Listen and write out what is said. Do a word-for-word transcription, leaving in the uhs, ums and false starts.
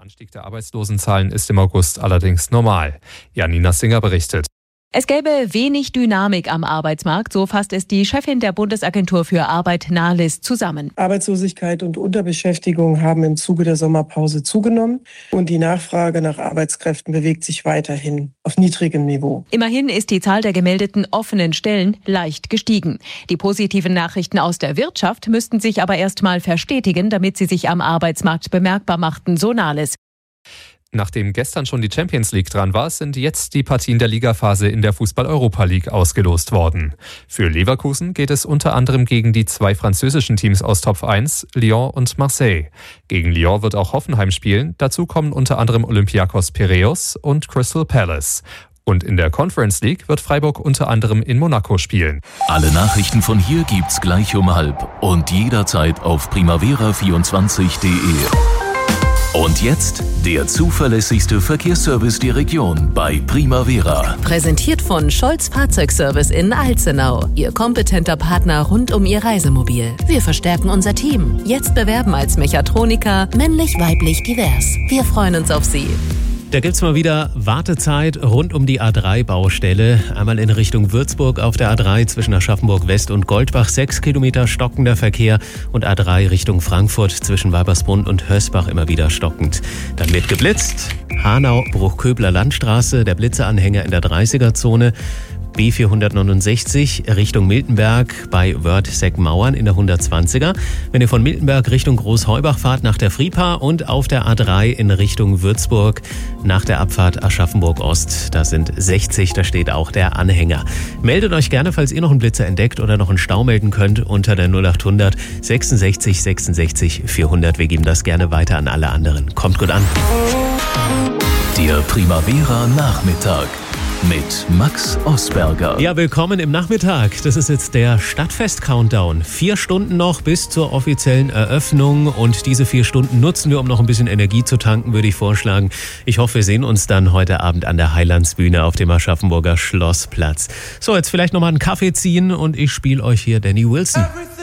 Anstieg der Arbeitslosenzahlen ist im August allerdings normal. Janina Singer berichtet. Es gäbe wenig Dynamik am Arbeitsmarkt, so fasst es die Chefin der Bundesagentur für Arbeit Nahles zusammen. Arbeitslosigkeit und Unterbeschäftigung haben im Zuge der Sommerpause zugenommen und die Nachfrage nach Arbeitskräften bewegt sich weiterhin auf niedrigem Niveau. Immerhin ist die Zahl der gemeldeten offenen Stellen leicht gestiegen. Die positiven Nachrichten aus der Wirtschaft müssten sich aber erst mal verstetigen, damit sie sich am Arbeitsmarkt bemerkbar machten, so Nahles. Nachdem gestern schon die Champions League dran war, sind jetzt die Partien der Ligaphase in der Fußball-Europa League ausgelost worden. Für Leverkusen geht es unter anderem gegen die zwei französischen Teams aus Top eins, Lyon und Marseille. Gegen Lyon wird auch Hoffenheim spielen. Dazu kommen unter anderem Olympiakos Piräus und Crystal Palace. Und in der Conference League wird Freiburg unter anderem in Monaco spielen. Alle Nachrichten von hier gibt's gleich um halb und jederzeit auf primavera vierundzwanzig punkt de. Und jetzt der zuverlässigste Verkehrsservice der Region bei Primavera. Präsentiert von Scholz Fahrzeugservice in Alzenau. Ihr kompetenter Partner rund um Ihr Reisemobil. Wir verstärken unser Team. Jetzt bewerben als Mechatroniker, männlich, weiblich, divers. Wir freuen uns auf Sie. Da gibt's mal wieder Wartezeit rund um die A drei Baustelle. Einmal in Richtung Würzburg auf der A drei zwischen Aschaffenburg West und Goldbach. Sechs Kilometer stockender Verkehr und A drei Richtung Frankfurt zwischen Weibersbrunn und Hösbach immer wieder stockend. Dann wird geblitzt. Hanau, Bruchköbler Landstraße, der Blitzeanhänger in der dreißiger-Zone. B vierhundertneunundsechzig Richtung Miltenberg bei Wörth-Seckmauern in der hundertzwanziger. Wenn ihr von Miltenberg Richtung Großheubach fahrt nach der Fripa und auf der A drei in Richtung Würzburg nach der Abfahrt Aschaffenburg Ost, da sind sechzig, da steht auch der Anhänger. Meldet euch gerne, falls ihr noch einen Blitzer entdeckt oder noch einen Stau melden könnt unter der null achthundert sechsundsechzig sechsundsechzig vierhundert. Wir geben das gerne weiter an alle anderen. Kommt gut an. Der Primavera Nachmittag mit Max Osberger. Ja, willkommen im Nachmittag. Das ist jetzt der Stadtfest-Countdown. Vier Stunden noch bis zur offiziellen Eröffnung und diese vier Stunden nutzen wir, um noch ein bisschen Energie zu tanken, würde ich vorschlagen. Ich hoffe, wir sehen uns dann heute Abend an der Heilandsbühne auf dem Aschaffenburger Schlossplatz. So, jetzt vielleicht nochmal einen Kaffee ziehen und ich spiele euch hier Danny Wilson.